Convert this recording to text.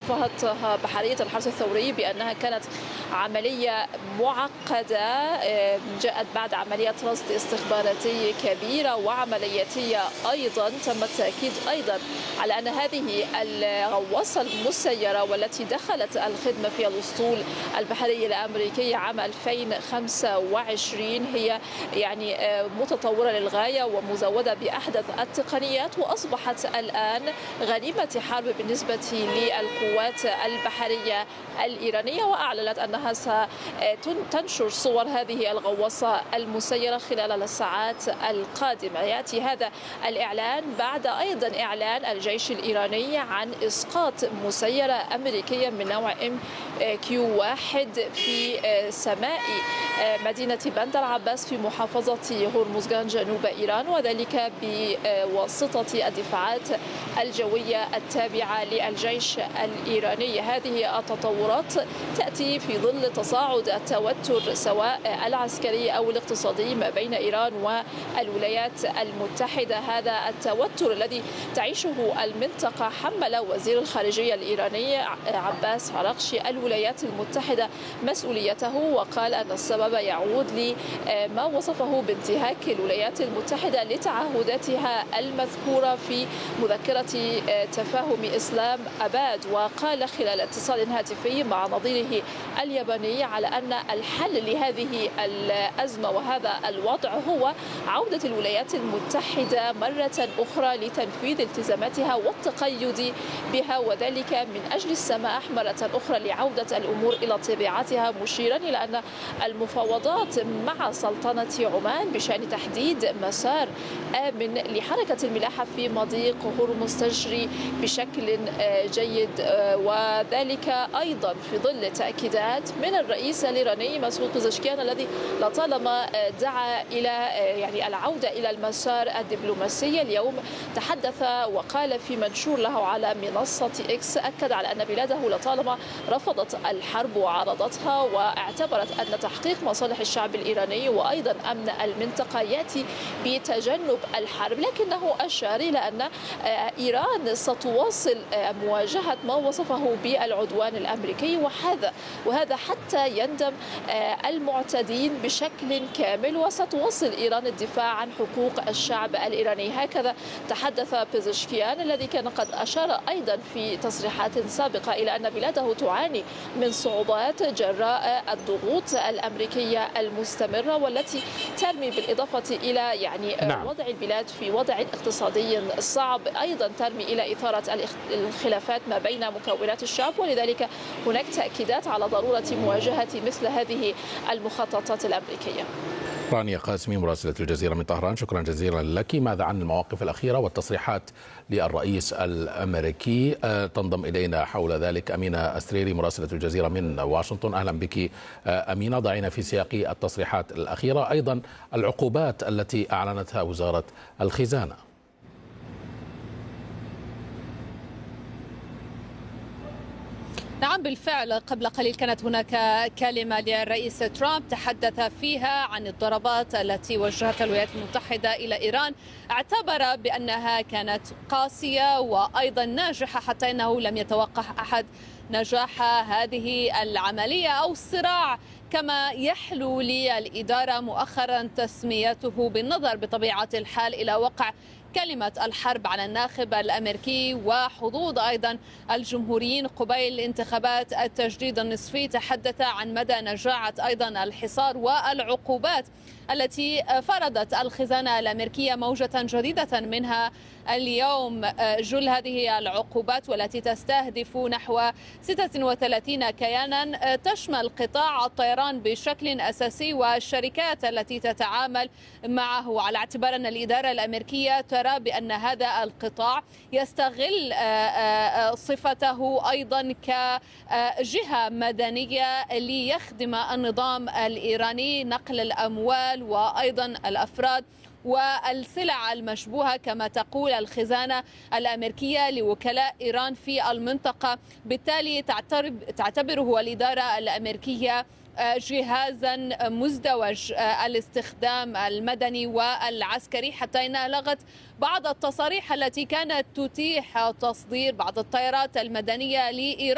وصفتها بحرية الحرس الثوري بأنها كانت عملية معقدة جاءت بعد عمليات رصد استخباراتي كبيرة وعملياتية أيضا. تم التأكيد أيضا على أن هذه الغواصة المسيرة والتي دخلت الخدمة في الأسطول البحري الأمريكي عام 2025 هي يعني متطورة للغاية ومزودة بأحدث التقنيات، وأصبحت الآن غنيمة حرب بالنسبة للقوات البحرية الإيرانية، وأعلنت أنها ستنشر صور هذه الغواصة المسيرة خلال الساعات القادمة. يأتي هذا الإعلان بعد أيضا إعلان الجيش الإيراني عن إسقاط مسيرة أمريكية من نوع MQ-1 في سماء مدينة بندر عباس في محافظة هرمزغان جنوب إيران، وذلك بواسطة الدفاعات الجوية التابعة للجيش الإيراني. هذه التطورات تأتي في ظل تصاعد التوتر سواء العسكري أو الاقتصادي ما بين إيران والولايات المتحدة. هذا التوتر الذي تعيشه المنطقة حمل وزير الخارجية الإيراني عباس عراقشي الولايات المتحدة مسؤوليته، وقال أن السبب يعود لما وصفه بانتهاك الولايات المتحدة لتعهداتها المذكورة في مذكرة تفاهم إسلام أباد. وقال خلال اتصال هاتفي مع نظيره الياباني على أن الحل لهذه الأزمة وهذا الوضع هو عودة الولايات المتحدة مرة أخرى لتنفيذ التزاماتها والتقيد بها، وذلك من أجل السماح مرة أخرى لعودة الأمور إلى طبيعتها، مشيرا إلى أن المفاوضات مع سلطنة عمان بشأن تحديد مسار آمن لحركة الملاحة في مضيق هرمز تجري بشكل جيد، وذلك أيضا في ظل تأكيدات من الرئيس الإيراني مسعود بزشكيان الذي لطالما دعا إلى يعني العودة إلى المسار الدبلوماسي. اليوم تحدث وقال في منشور له على منصة إكس، أكد على أن بلاده لطالما رفضت الحرب وعارضتها، واعتبرت أن تحقيق مصالح الشعب الإيراني وأيضا أمن المنطقة يأتي بتجنب الحرب، لكنه أشار إلى أن إيران ستواصل مواجهة ما وصفه بالعدوان الأمريكي، وهذا حتى يندم المعتدين بشكل كامل، وستواصل إيران الدفاع عن حقوق الشعب الإيراني. هكذا تحدث بيزشكيان الذي كان قد أشار أيضا في تصريحات سابقة إلى أن بلاده تعاني من صعوبات جراء الضغوط الأمريكية المستمرة والتي ترمي بالإضافة إلى يعني وضع البلاد في وضع اقتصادي صعب، أيضا ترمي إلى إثارة الخلافات ما بين مكونات الشعب، ولذلك هناك تأكيدات على ضرورة مواجهة مثل هذه المخططات الأمريكية. رانيا قاسمي مراسلة الجزيرة من طهران، شكرا جزيلا لك. ماذا عن المواقف الأخيرة والتصريحات للرئيس الأمريكي؟ تنضم إلينا حول ذلك أمينة أستريري مراسلة الجزيرة من واشنطن. أهلا بك أمينة. ضعينا في سياق التصريحات الأخيرة أيضا العقوبات التي أعلنتها وزارة الخزانة. نعم بالفعل، قبل قليل كانت هناك كلمة للرئيس ترامب تحدث فيها عن الضربات التي وجهتها الولايات المتحدة إلى إيران، اعتبر بأنها كانت قاسية وأيضا ناجحة، حتى أنه لم يتوقع أحد نجاح هذه العملية أو الصراع كما يحلو للإدارة مؤخرا تسميته، بالنظر بطبيعة الحال إلى وقع كلمة الحرب على الناخب الأمريكي وحظوظ أيضا الجمهوريين قبيل انتخابات التجديد النصفي. تحدث عن مدى نجاعة أيضا الحصار والعقوبات التي فرضت الخزانة الأمريكية موجة جديدة منها اليوم. جل هذه العقوبات والتي تستهدف نحو 36 كيانا تشمل قطاع الطيران بشكل أساسي والشركات التي تتعامل معه، على اعتبار أن الإدارة الأمريكية ترى بأن هذا القطاع يستغل صفته أيضا كجهة مدنية ليخدم النظام الإيراني، نقل الأموال وأيضا الأفراد والسلع المشبوهة كما تقول الخزانة الأمريكية لوكلاء إيران في المنطقة. بالتالي تعتبره الإدارة الأمريكية جهازا مزدوج الاستخدام المدني والعسكري، حتى إنها لغت بعض التصاريح التي كانت تتيح تصدير بعض الطائرات المدنية لإيران.